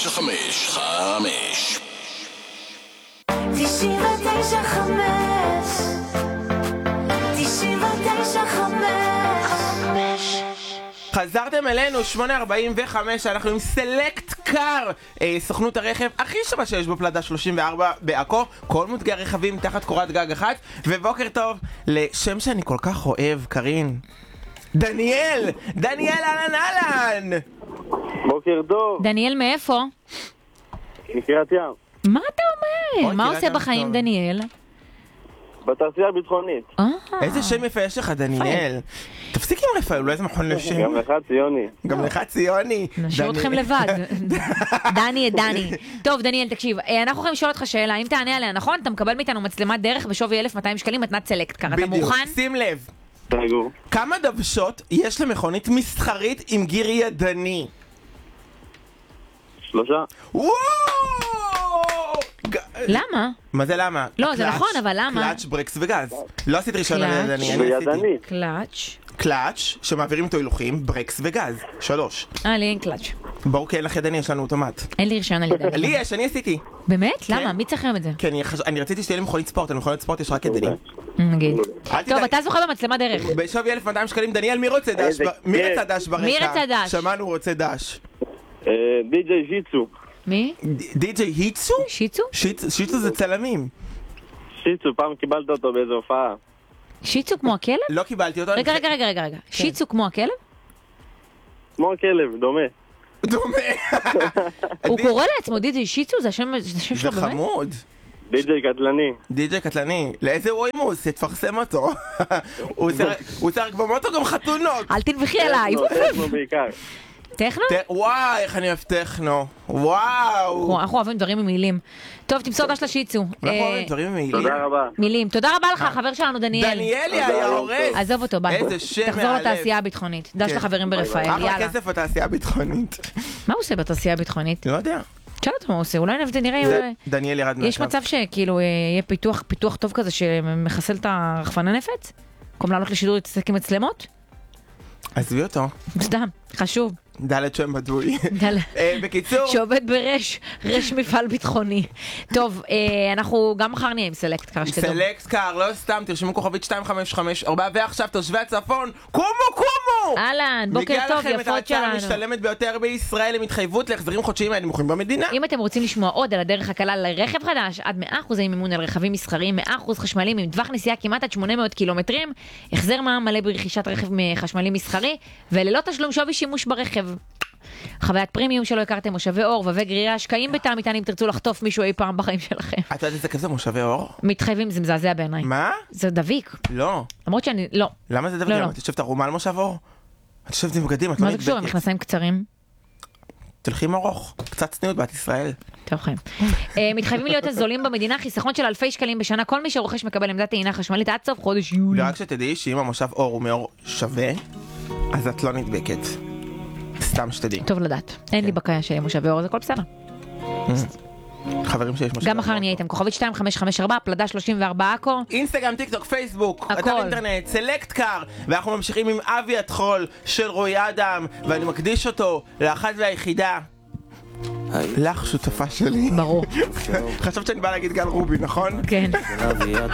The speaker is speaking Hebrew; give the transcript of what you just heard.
95.5 חזרתם אלינו, 8:45, אנחנו עם סלקט קאר, סוכנות הרכב הכי שווה שיש בפלדה 34 בעכו, כל מותגי הרכבים תחת קורת גג אחת. ובוקר טוב לשם שאני כל כך אוהב, קרין, דניאל, אהלן. בוקר טוב. דניאל מאיפה? מקריית ים. מה אתה אומר? אוי, מה קריית עושה ים בחיים טוב. דניאל? בתעשייה הביטחונית. איזה שם יפה יש לך, דניאל. תפסיק עם רפאל, אולי איזה מכון לשם. גם לך ציוני. גם לך ציוני. נשאיר אתכם לבד. דני. טוב, דניאל, תקשיב, אנחנו יכולים לשאול אותך שאלה, אם תענה עליה נכון, אתה מקבל מאיתנו מצלמת דרך בשווי 1,200 שקלים, מתנת סלקט קאר. אתה מוכן? שים לב, סגור. כמה דוושות יש למכונית מסחרית עם גיר ידני? 3. וואו! למה? מה זה למה? לא, זה הקלאץ', נכון, אבל למה? קלאץ', ברקס וגז. לא עשית רישיון על קלאץ'. ידני, אני עשיתי. בידני. קלאץ'. קלאץ', שמעבירים אותו הילוכים, ברקס וגז. 3. לי אין קלאץ'. ברור כי אין לך ידני, יש לנו אוטומט. אין לי רישיון על ידני. לי יש, אני עשיתי. באמת? למה? מי צריך היום את זה? כי אני רציתי שתהיה לי מכונית ספורט, על מכונית ספורט יש רק ידני. נגיד. אל טוב, תדאג. אתה זוכה במצלמת דרך. בשווי 1,200 שקלים, דניאל, מי רוצה דש? איזה מי כיף. רצה דש ברקע? מי רצה דש? שמענו, רוצה דש. די.ג'יי שיצו. מי? די.ג'יי היצו? שיצו? שיצו זה צלמים. שיצו, פעם קיבלת אותו באיזו הופעה. שיצו כמו הכלב? לא קיבלתי אותו. רגע. שיצו כמו הכלב? כמו הכלב, דומה. דומה. הוא קורא לעצמו די.ג'יי שיצו? זה השם שלו זה באמת? חמוד. די.ג'יי קטלני. די.ג'יי קטלני. לאיזה ווימוס? תפרסם אותו. הוא עושה רק במוטו גם חתונות. אל תנבחי עליי. טכנו בעיקר. טכנו? וואי, איך אני אוהב טכנו. וואו. אנחנו אוהבים דברים עם מילים. טוב, תמסור דש לשיצו. אנחנו אוהבים דברים מילים. תודה רבה. מילים. תודה רבה לך, חבר שלנו דניאל. דניאלי היה הורס. עזוב אותו, ביי. איזה שם תחזור מהלב. לתעשייה הביטחונית. דש כן. לחברים ברפאל, אחלה יאללה. כסף בתעשייה הביטחונית. מה הוא עושה בתעשייה הביטחונית? לא יודע. תשאל אותו מה הוא עושה, אולי נראה... דניאל ירד מהקו. יש מצב שכאילו יהיה פיתוח טוב כזה שמחסל את הרחפן הנפץ? במקום לעלות לשידור להתעסק עם מצלמות? עזבי אותו. סתם, חשוב. דלת שם בדוי. בקיצור. שעובד רש מפעל ביטחוני. טוב, אנחנו גם מחר נהיה עם סלקט קאר שתדעו. סלקט קאר, לא סתם, תרשמו כוכבית 2554, ועכשיו תושבי הצפון, קומו! אהלן, בוקר טוב, מגיע לכם את יפות ההצעה שלנו. המשתלמת ביותר בישראל עם התחייבות להחזרים חודשיים מהנמוכים במדינה. אם אתם רוצים לשמוע עוד על הדרך הקלה לרכב חדש, עד 100% מימון על רכבים מסחריים, 100% חשמליים עם טווח נסיעה כמעט עד 800 קילומטרים, החזר מע"מ מלא ברכישת רכב חשמלי מסחרי, וללא תשלום שווי שימוש ברכב. חוויית פרימיום שלא הכרתם, מושבי אור וגרירה, שקעים בתא מטען אם תרצו לחטוף מישהו אי פעם בחיים שלכם. את יודעת איזה כזה מושבי אור? מתחייבים, זה מזעזע בעיניי. מה? זה דביק. לא. למרות שאני, לא. למה זה דבר? לא. את יושבת ערומה על מושב אור? את יושבת עם בגדים, את לא מה זה קשור? נדבקת. מכנסיים קצרים? תלכי עם ארוך, קצת צניעות בת ישראל. טוב חיים. מתחייבים להיות הזולים במדינה, חיסכון של אלפי שקלים בשנה, כל מי שרוכש מקבל עמדת טעינה חשמלית עד סוף חודש יולי. ורק שתדעי שאם המושב אור הוא מאור שווה, אז את לא נדבקת. סתם שתדעי. טוב לדעת. אין לי בקיה של מושבי אור, זה הכל בסדר. חברים שיש מושב גם מחר אור. נהיה איתם, כוכבית 2554, פלדה 34 עכו. אינסטגרם, טיק טוק, פייסבוק, הכל. אתר אינטרנט, סלקט קאר, ואנחנו ממשיכים עם אבי הטחול של רועי אדם, ואני מקדיש אותו לאחת והיחידה. לך שותפה שלי. ברור. חשבת שאני בא להגיד גל רובי, נכון? כן. אבי